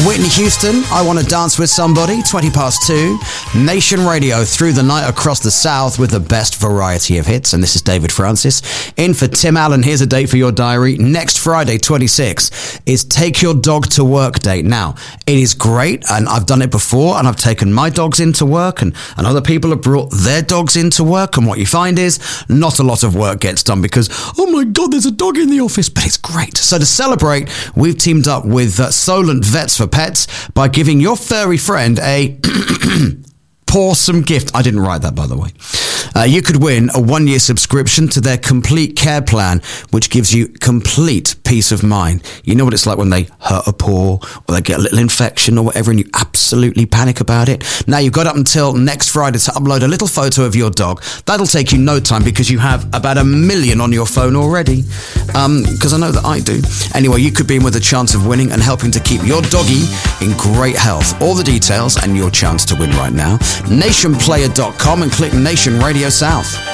Whitney Houston, I Want to Dance with Somebody, 2:20. Nation Radio through the night across the South with the best variety of hits. And this is David Francis. In for Tim Allen, here's a date for your diary. Next Friday, 26, is Take Your Dog to Work Day. Now, it is great, and I've done it before, and I've taken my dogs into work, and other people have brought their dogs into work, and what you find is not a lot of work gets done because, oh my God, there's a dog in the office, but it's great. So to celebrate, we've teamed up with Solent Vets for Pets by giving your furry friend a awesome gift. I didn't write that, by the way. You could win a 1-year subscription to their complete care plan, which gives you complete peace of mind. You know what it's like when they hurt a paw or they get a little infection or whatever and you absolutely panic about it. Now you've got up until next Friday to upload a little photo of your dog. That'll take you no time because you have about 1 million on your phone already. Because I know that I do. Anyway, you could be in with a chance of winning and helping to keep your doggy in great health. All the details and your chance to win right now. Nationplayer.com and click Nation Radio South.